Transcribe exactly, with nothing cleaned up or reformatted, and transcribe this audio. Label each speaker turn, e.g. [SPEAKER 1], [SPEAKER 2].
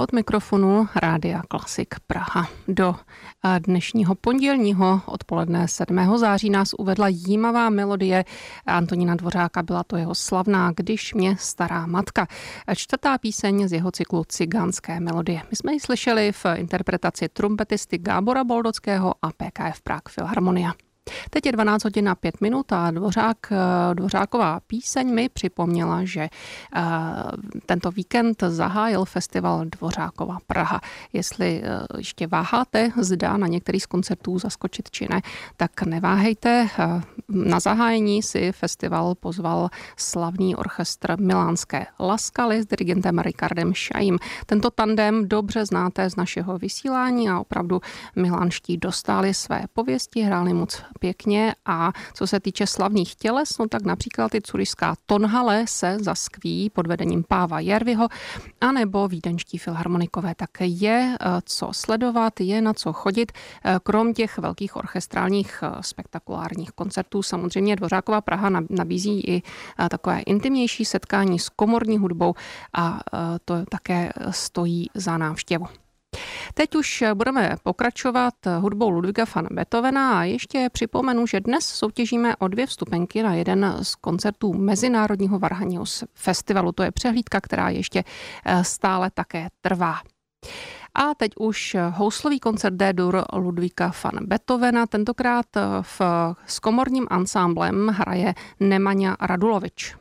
[SPEAKER 1] od mikrofonu Rádia Klasik Praha. Do dnešního pondělního odpoledne sedmého září nás uvedla jímavá melodie Antonína Dvořáka, byla to jeho slavná Když mě stará matka. Čtvrtá píseň z jeho cyklu Cigánské melodie. My jsme ji slyšeli v interpretaci trumpetisty Gábora Boldockého a P K F Prague Filharmonia. Teď je dvanáct hodin a pět minut a Dvořák, Dvořáková píseň mi připomněla, že uh, tento víkend zahájil festival Dvořákova Praha. Jestli uh, ještě váháte, zda na některý z koncertů zaskočit či ne, tak neváhejte. Uh, na zahájení si festival pozval slavný orchestr milánské La Scala s dirigentem Ricardem Chaim. Tento tandem dobře znáte z našeho vysílání a opravdu milánští dostali své pověsti, hráli moc pěkně a co se týče slavných těles, no tak například i curyšská Tonhalle se zaskví pod vedením Páva Järviho, anebo vídeňští filharmonikové, tak je co sledovat, je na co chodit. Krom těch velkých orchestrálních spektakulárních koncertů samozřejmě Dvořákova Praha nabízí i takové intimnější setkání s komorní hudbou a to také stojí za návštěvu. Teď už budeme pokračovat hudbou Ludwiga van Beethovena a ještě připomenu, že dnes soutěžíme o dvě vstupenky na jeden z koncertů Mezinárodního varhanního festivalu. To je přehlídka, která ještě stále také trvá. A teď už houslový koncert D-dur Ludwiga van Beethovena, tentokrát v, s komorním ansámblem hraje Nemanja Radulovič.